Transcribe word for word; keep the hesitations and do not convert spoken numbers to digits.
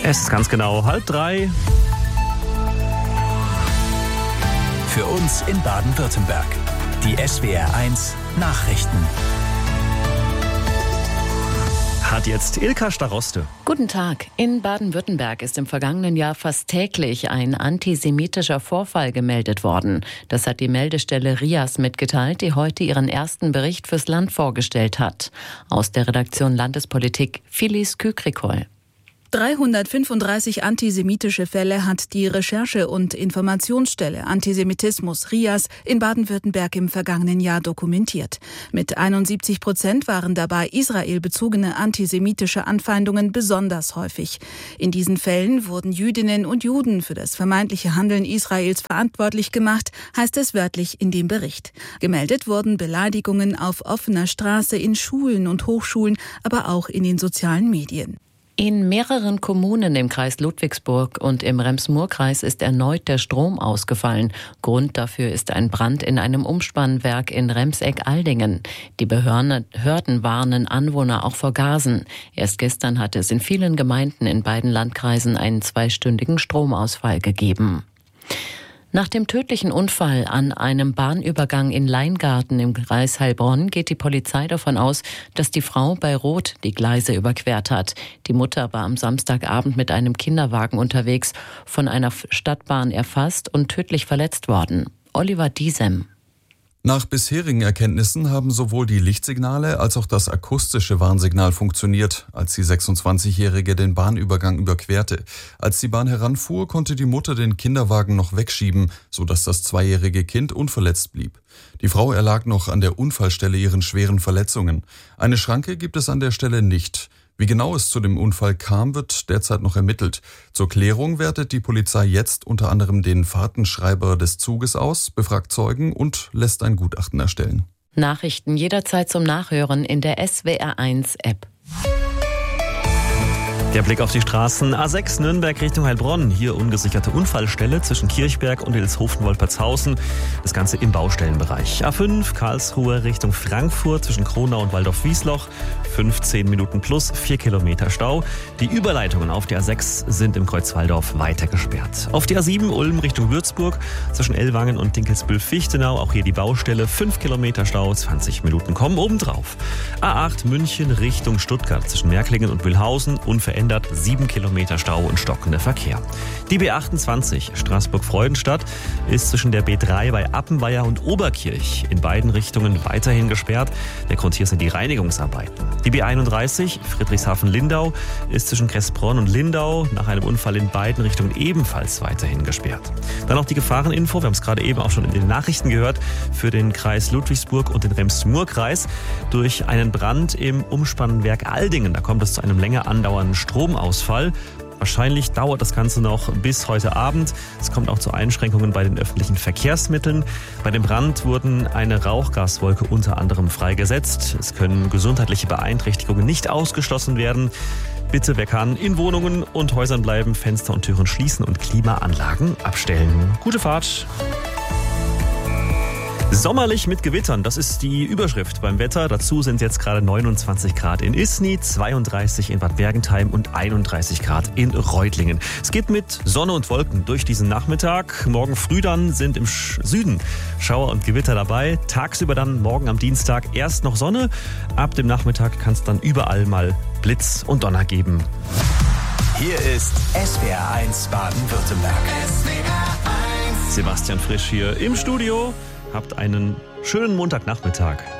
Es ist ganz genau halb drei. Für uns in Baden-Württemberg. Die S W R eins Nachrichten. Hat jetzt Ilka Staroste. Guten Tag. In Baden-Württemberg ist im vergangenen Jahr fast täglich ein antisemitischer Vorfall gemeldet worden. Das hat die Meldestelle R I A S mitgeteilt, die heute ihren ersten Bericht fürs Land vorgestellt hat. Aus der Redaktion Landespolitik Phyllis Kükrikol. dreihundertfünfunddreißig antisemitische Fälle hat die Recherche- und Informationsstelle Antisemitismus R I A S in Baden-Württemberg im vergangenen Jahr dokumentiert. Mit einundsiebzig Prozent waren dabei israelbezogene antisemitische Anfeindungen besonders häufig. In diesen Fällen wurden Jüdinnen und Juden für das vermeintliche Handeln Israels verantwortlich gemacht, heißt es wörtlich in dem Bericht. Gemeldet wurden Beleidigungen auf offener Straße in Schulen und Hochschulen, aber auch in den sozialen Medien. In mehreren Kommunen im Kreis Ludwigsburg und im Rems-Murr-Kreis ist erneut der Strom ausgefallen. Grund dafür ist ein Brand in einem Umspannwerk in Remseck-Aldingen. Die Behörden warnen Anwohner auch vor Gasen. Erst gestern hatte es in vielen Gemeinden in beiden Landkreisen einen zweistündigen Stromausfall gegeben. Nach dem tödlichen Unfall an einem Bahnübergang in Leingarten im Kreis Heilbronn geht die Polizei davon aus, dass die Frau bei Rot die Gleise überquert hat. Die Mutter war am Samstagabend mit einem Kinderwagen unterwegs, von einer Stadtbahn erfasst und tödlich verletzt worden. Oliver Diesem. Nach bisherigen Erkenntnissen haben sowohl die Lichtsignale als auch das akustische Warnsignal funktioniert, als die sechsundzwanzigjährige den Bahnübergang überquerte. Als die Bahn heranfuhr, konnte die Mutter den Kinderwagen noch wegschieben, sodass das zweijährige Kind unverletzt blieb. Die Frau erlag noch an der Unfallstelle ihren schweren Verletzungen. Eine Schranke gibt es an der Stelle nicht. Wie genau es zu dem Unfall kam, wird derzeit noch ermittelt. Zur Klärung wertet die Polizei jetzt unter anderem den Fahrtenschreiber des Zuges aus, befragt Zeugen und lässt ein Gutachten erstellen. Nachrichten jederzeit zum Nachhören in der S W R eins App. Der Blick auf die Straßen. A sechs Nürnberg Richtung Heilbronn. Hier ungesicherte Unfallstelle zwischen Kirchberg und Ilshofen-Wolpertshausen. Das Ganze im Baustellenbereich. A fünf Karlsruhe Richtung Frankfurt zwischen Kronau und Waldorf-Wiesloch. fünfzehn Minuten plus, vier Kilometer Stau. Die Überleitungen auf der A sechs sind im Kreuz Walldorf weiter gesperrt. Auf die A sieben Ulm Richtung Würzburg zwischen Ellwangen und Dinkelsbühl-Fichtenau. Auch hier die Baustelle. fünf Kilometer Stau, zwanzig Minuten kommen obendrauf. A acht München Richtung Stuttgart zwischen Märklingen und Mühlhausen. Unverändert sieben Kilometer Stau und stockender Verkehr. Die B achtundzwanzig Straßburg-Freudenstadt ist zwischen der B drei bei Appenweier und Oberkirch in beiden Richtungen weiterhin gesperrt. Der Grund hier sind die Reinigungsarbeiten. Die B einunddreißig Friedrichshafen-Lindau ist zwischen Kressbronn und Lindau nach einem Unfall in beiden Richtungen ebenfalls weiterhin gesperrt. Dann noch die Gefahreninfo, wir haben es gerade eben auch schon in den Nachrichten gehört, für den Kreis Ludwigsburg und den Rems-Murr-Kreis. Durch einen Brand im Umspannwerk Aldingen, da kommt es zu einem länger andauernden Stromausfall. Wahrscheinlich dauert das Ganze noch bis heute Abend. Es kommt auch zu Einschränkungen bei den öffentlichen Verkehrsmitteln. Bei dem Brand wurden eine Rauchgaswolke unter anderem freigesetzt. Es können gesundheitliche Beeinträchtigungen nicht ausgeschlossen werden. Bitte, wer kann, in Wohnungen und Häusern bleiben, Fenster und Türen schließen und Klimaanlagen abstellen. Gute Fahrt! Sommerlich mit Gewittern, das ist die Überschrift beim Wetter. Dazu sind jetzt gerade neunundzwanzig Grad in Isny, zweiunddreißig in Bad Bergentheim und einunddreißig Grad in Reutlingen. Es geht mit Sonne und Wolken durch diesen Nachmittag. Morgen früh dann sind im Süden Schauer und Gewitter dabei. Tagsüber dann morgen am Dienstag erst noch Sonne. Ab dem Nachmittag kann es dann überall mal Blitz und Donner geben. Hier ist S W R eins Baden-Württemberg. S W R eins. Sebastian Frisch hier im Studio. Habt einen schönen Montagnachmittag.